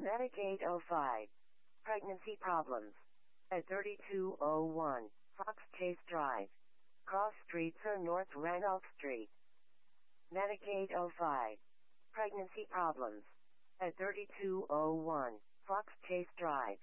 Medic 805. Pregnancy problems. At 3201 Fox Chase Drive. Cross streets or North Randolph Street. Medic 805. Pregnancy problems. At 3201 Fox Chase Drive.